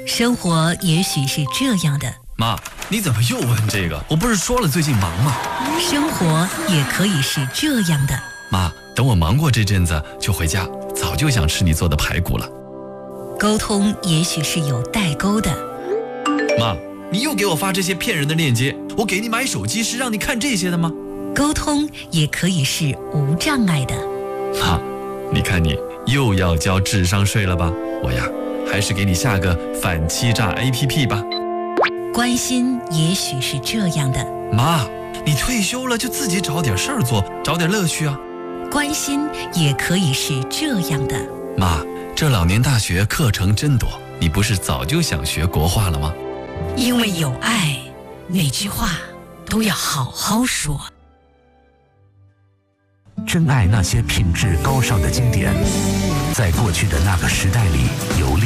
生活也许是这样的。 妈，你怎么又问这个？我不是说了最近忙吗？ 生活也可以是这样的。 妈，等我忙过这阵子就回家，早就想吃你做的排骨了。 沟通也许是有代沟的。 妈，你又给我发这些骗人的链接，我给你买手机是让你看这些的吗？ 沟通也可以是无障碍的。 妈，你看你又要交智商税了吧？我呀，还是给你下个反欺诈 APP 吧。 关心也许是这样的。 妈，你退休了就自己找点事儿做，找点乐趣啊。 关心也可以是这样的。 妈，这老年大学课程真多，你不是早就想学国画了吗？ 因为有爱，哪句话都要好好说。 珍爱那些品质高尚的经典，在过去的那个时代里